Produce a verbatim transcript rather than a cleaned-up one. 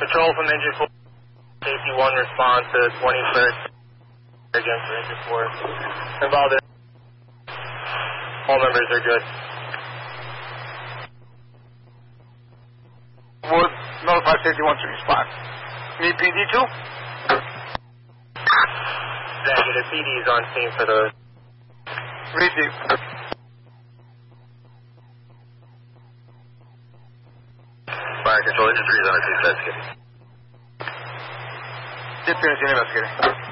Patrol from engine four, safety one, respond to twenty-first against engine four. Involved in. All members are good. Would notify safety one to respond. Need P D too? Negative, P D is on scene for the... Read deep. Fire control, engine three is on a two investigating. Deputy investigating.